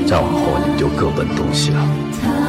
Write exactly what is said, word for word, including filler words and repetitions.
再往后你们就各奔东西了。